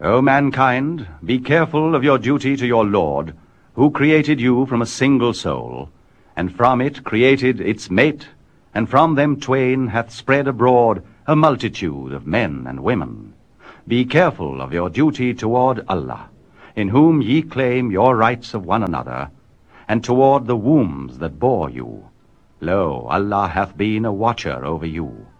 O mankind, be careful of your duty to your Lord, who created you from a single soul, and from it created its mate, and from them twain hath spread abroad a multitude of men and women. Be careful of your duty toward Allah, in whom ye claim your rights of one another, and toward the wombs that bore you. Lo, Allah hath been a watcher over you.